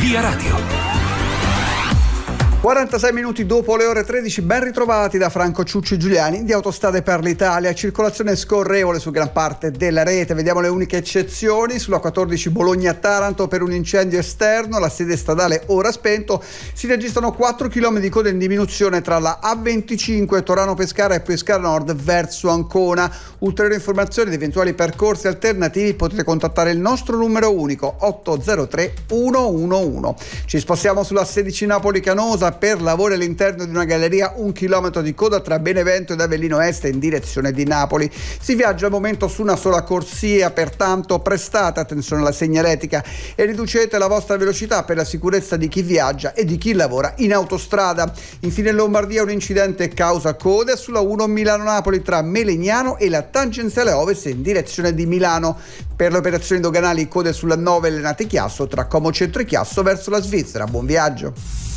Via Radio. 46 minuti dopo le ore 13, ben ritrovati da Franco Ciucci Giuliani di Autostrade per l'Italia. Circolazione scorrevole su gran parte della rete. Vediamo le uniche eccezioni. Sulla 14 Bologna-Taranto per un incendio esterno, la sede stradale ora spento. Si registrano 4 km di coda in diminuzione tra la A25 Torano-Pescara e Pescara Nord verso Ancona. Ulteriori informazioni ed eventuali percorsi alternativi potete contattare il nostro numero unico 803 111. Ci spostiamo sulla 16 Napoli-Canosa per lavori all'interno di una galleria, 1 chilometro di coda tra Benevento ed Avellino Est in direzione di Napoli. Si viaggia al momento su una sola corsia, pertanto prestate attenzione alla segnaletica e riducete la vostra velocità per la sicurezza di chi viaggia e di chi lavora in autostrada. Infine in Lombardia un incidente causa code sulla 1 Milano-Napoli tra Melegnano e la tangenziale ovest in direzione di Milano. Per le operazioni doganali code sulla 9 Lenate Chiasso tra Como Centro e Chiasso verso la Svizzera. Buon viaggio.